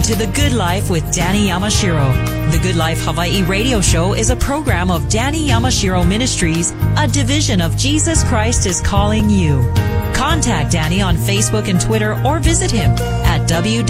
to The Good Life with Danny Yamashiro. The Good Life Hawaii radio show is a program of Danny Yamashiro Ministries, a division of Jesus Christ is Calling You. Contact Danny on Facebook and Twitter or visit him at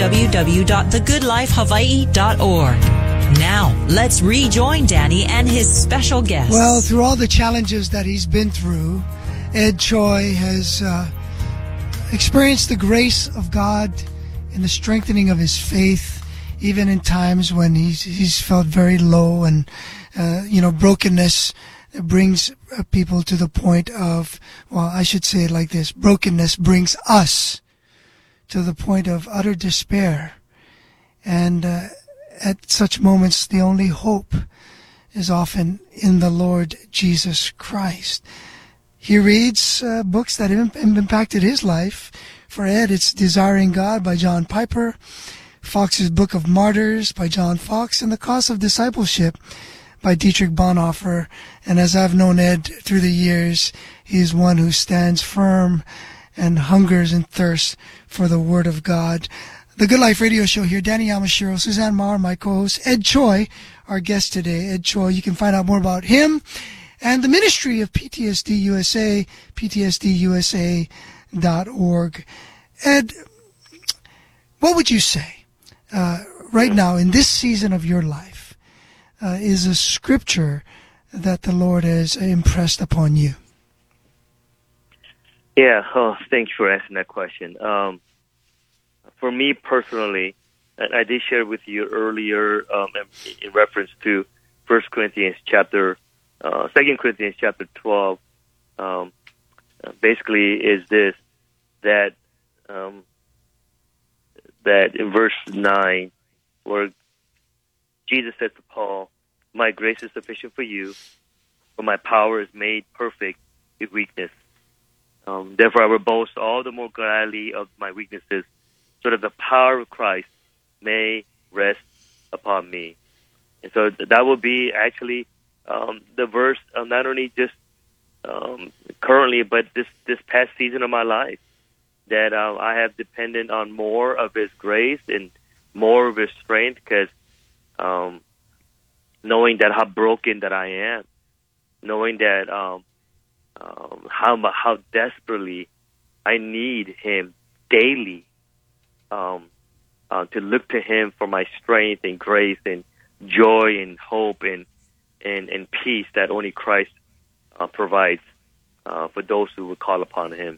www.thegoodlifehawaii.org. Now, let's rejoin Danny and his special guest. Well, through all the challenges that he's been through, Ed Choi has experienced the grace of God in the strengthening of his faith, even in times when he's felt very low and, brokenness brings people to the point of, well, I should say it like this, brokenness brings us to the point of utter despair. And at such moments, the only hope is often in the Lord Jesus Christ. He reads books that have impacted his life. For Ed, it's Desiring God by John Piper, Fox's Book of Martyrs by John Fox, and The Cost of Discipleship by Dietrich Bonhoeffer. And as I've known Ed through the years, he is one who stands firm and hungers and thirsts for the Word of God. The Good Life Radio Show here, Danny Yamashiro, Suzanne Maher, my co-host, Ed Choi, our guest today. Ed Choi, you can find out more about him and the ministry of PTSD USA, ptsdusa.org. Ed, what would you say right now in this season of your life is a scripture that the Lord has impressed upon you? Yeah, thank you for asking that question. For me personally, I did share with you earlier in reference to 2 Corinthians chapter 12, basically is this, that in verse 9, where Jesus said to Paul, "My grace is sufficient for you, for my power is made perfect in weakness. Therefore I will boast all the more gladly of my weaknesses, so that the power of Christ may rest upon me." And so that will be actually the verse, not only just currently, but this past season of my life, that I have depended on more of His grace and more of His strength, because knowing that how broken that I am, knowing that how desperately I need Him daily, to look to Him for my strength and grace and joy and hope and peace that only Christ provides for those who would call upon Him.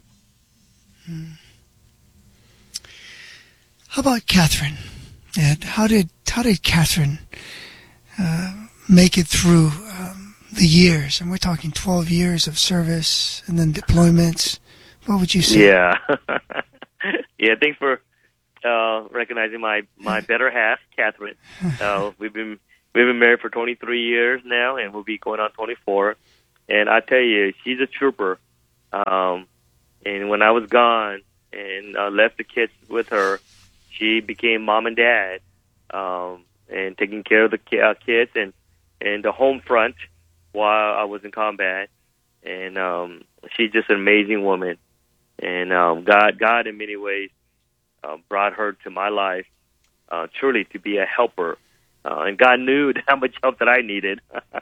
How about Catherine? Ed, how did Catherine make it through the years? And we're talking 12 years of service and then deployments. What would you say? Yeah, yeah. Thanks for recognizing my better half, Catherine. We've been married for 23 years now, and we'll be going on 24. And I tell you, she's a trooper. And when I was gone and left the kids with her, she became mom and dad, and taking care of the kids and the home front while I was in combat. And she's just an amazing woman. And God in many ways brought her to my life, truly to be a helper. And God knew how much help that I needed.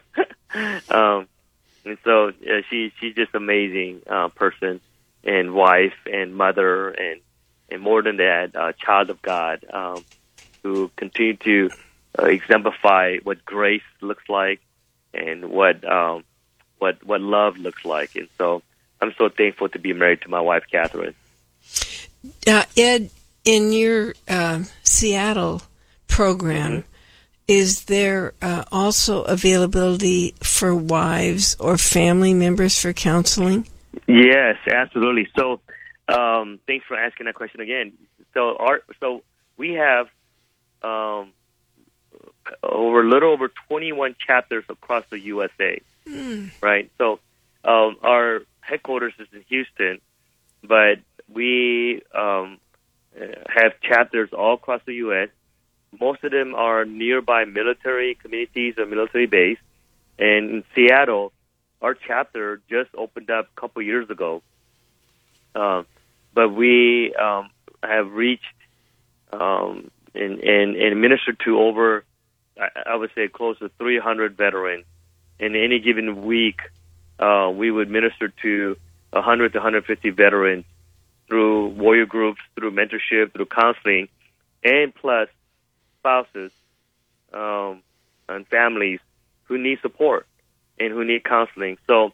And so she's just an amazing person and wife and mother and more than that, child of God, who continue to exemplify what grace looks like and what love looks like. And so I'm so thankful to be married to my wife, Catherine. Ed, in your Seattle program, is there also availability for wives or family members for counseling? Yes, absolutely. So, thanks for asking that question again. So we have a little over 21 chapters across the USA, right? So our headquarters is in Houston, but we have chapters all across the U.S. Most of them are nearby military communities or military base. And in Seattle, our chapter just opened up a couple years ago. But we have reached and ministered to over, I would say, close to 300 veterans. In any given week, we would minister to 100 to 150 veterans through warrior groups, through mentorship, through counseling, and plus spouses and families who need support and who need counseling. So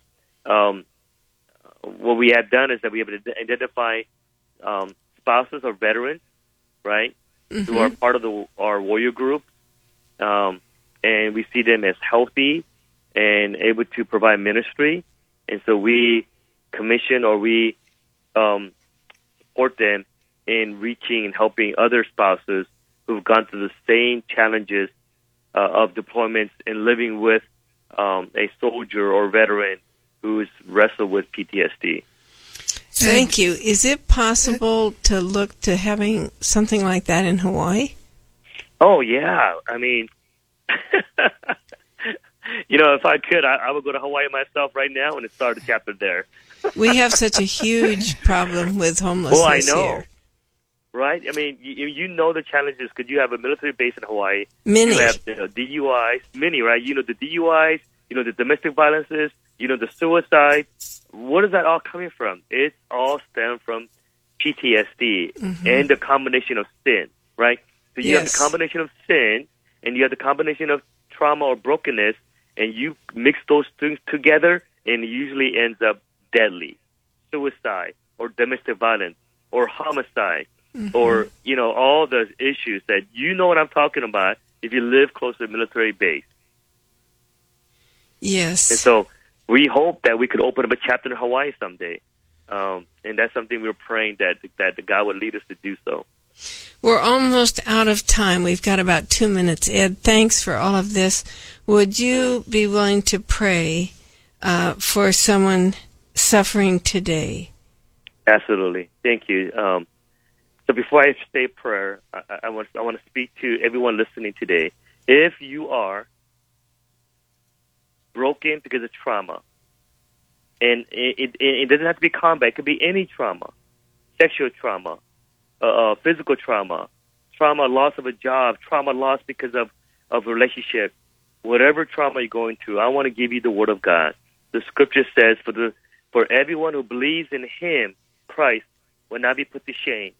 what we have done is that we have identified spouses or veterans, right, who are part of our warrior group, and we see them as healthy and able to provide ministry. And so we commission or we support them in reaching and helping other spouses who've gone through the same challenges of deployments and living with a soldier or veteran who's wrestled with PTSD. Thank you. Is it possible to look to having something like that in Hawaii? Oh, yeah. I mean, if I could, I would go to Hawaii myself right now and start a chapter there. We have such a huge problem with homelessness I know. here. Right? I mean, you know the challenges because you have a military base in Hawaii. Many. You have DUIs, many, right? You know the DUIs, the domestic violences, the suicide. What is that all coming from? It's all stemmed from PTSD and the combination of sin, right? So you have the combination of sin and you have the combination of trauma or brokenness, and you mix those things together, and it usually ends up deadly. Suicide or domestic violence or homicide. Or, all the issues that you know what I'm talking about if you live close to a military base. Yes. And so we hope that we could open up a chapter in Hawaii someday. And that's something we're praying that God would lead us to do so. We're almost out of time. We've got about 2 minutes. Ed, thanks for all of this. Would you be willing to pray for someone suffering today? Absolutely. Thank you. So before I say prayer, I want to speak to everyone listening today. If you are broken because of trauma, and it doesn't have to be combat, it could be any trauma, sexual trauma, physical trauma, loss of a job, trauma loss because of a relationship, whatever trauma you're going through, I want to give you the Word of God. The Scripture says, for everyone who believes in Him, Christ, will not be put to shame.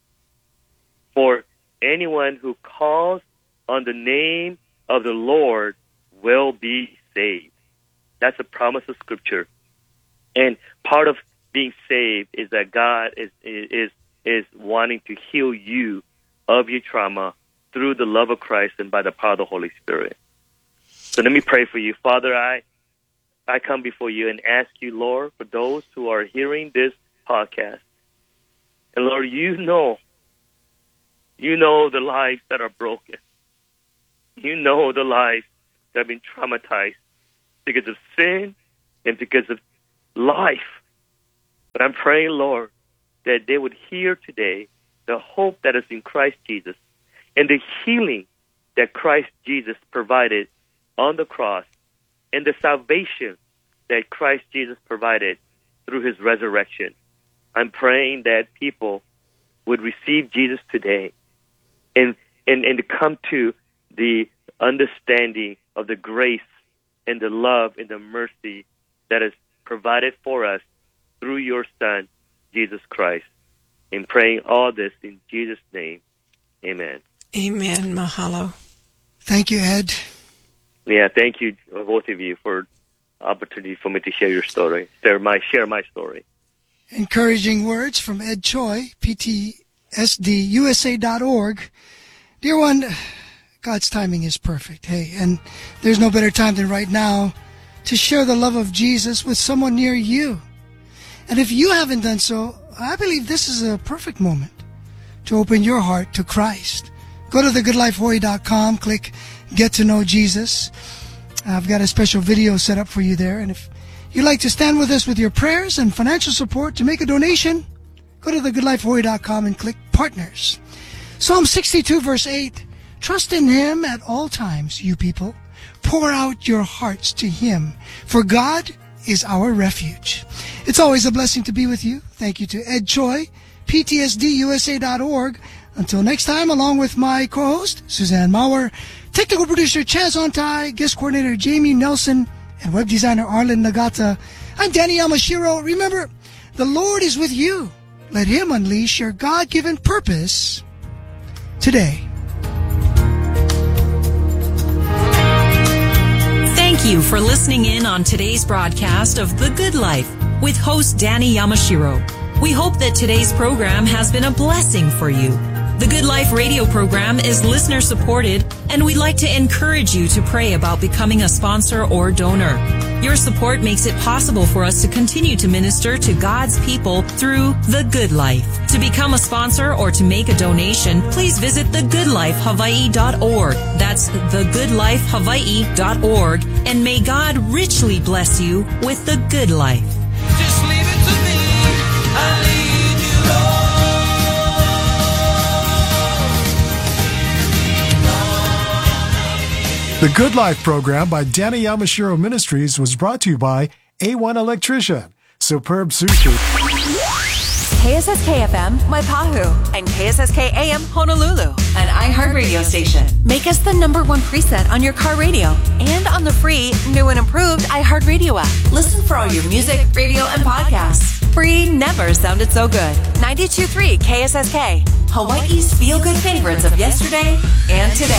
For anyone who calls on the name of the Lord will be saved. That's a promise of Scripture. And part of being saved is that God is wanting to heal you of your trauma through the love of Christ and by the power of the Holy Spirit. So let me pray for you. Father, I come before you and ask you, Lord, for those who are hearing this podcast. And Lord, you know the lives that are broken. You know the lives that have been traumatized because of sin and because of life. But I'm praying, Lord, that they would hear today the hope that is in Christ Jesus and the healing that Christ Jesus provided on the cross and the salvation that Christ Jesus provided through His resurrection. I'm praying that people would receive Jesus today and to come to the understanding of the grace and the love and the mercy that is provided for us through your Son, Jesus Christ. In praying all this in Jesus' name, amen. Amen. Mahalo. Thank you, Ed. Yeah, thank you, both of you, for the opportunity for me to share your story, share my story. Encouraging words from Ed Choi, PTSDUSA.org. Dear one, God's timing is perfect. Hey, and there's no better time than right now to share the love of Jesus with someone near you. And if you haven't done so, I believe this is a perfect moment to open your heart to Christ. Go to thegoodlifehawaii.com, click Get to Know Jesus. I've got a special video set up for you there. And if you'd like to stand with us with your prayers and financial support to make a donation, go to thegoodlifehawaii.com and click Partners. Psalm 62 verse 8, trust in Him at all times, you people. Pour out your hearts to Him, for God is our refuge. It's always a blessing to be with you. Thank you to Ed Choi, PTSDUSA.org. Until next time, along with my co-host, Suzanne Maurer, technical producer Chaz Ontai, guest coordinator Jamie Nelson, and web designer Arlen Nagata, I'm Danny Yamashiro. Remember, the Lord is with you. Let Him unleash your God-given purpose today. Thank you for listening in on today's broadcast of The Good Life with host Danny Yamashiro. We hope that today's program has been a blessing for you. The Good Life radio program is listener supported, and we'd like to encourage you to pray about becoming a sponsor or donor. Your support makes it possible for us to continue to minister to God's people through The Good Life. To become a sponsor or to make a donation, please visit thegoodlifehawaii.org. That's thegoodlifehawaii.org. And may God richly bless you with The Good Life. Just leave it to me. I'll lead you, The Good Life program by Danny Yamashiro Ministries was brought to you by A1 Electrician, Superb Sushi, KSSK-FM, Maipahu, and KSSK-AM, Honolulu, an iHeartRadio station. Make us the #1 preset on your car radio and on the free, new and improved iHeartRadio app. Listen for all your music, radio, and podcasts. Free never sounded so good. 92.3 KSSK, Hawaii's feel-good favorites of yesterday and today.